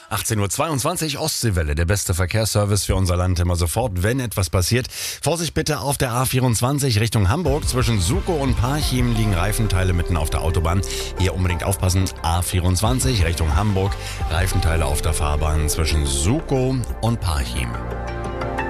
18:22 Uhr, Ostseewelle, der beste Verkehrsservice für unser Land immer sofort, wenn etwas passiert. Vorsicht bitte auf der A24 Richtung Hamburg. Zwischen Sukow und Parchim liegen Reifenteile mitten auf der Autobahn. Hier unbedingt aufpassen, A24 Richtung Hamburg. Reifenteile auf der Fahrbahn zwischen Sukow und Parchim.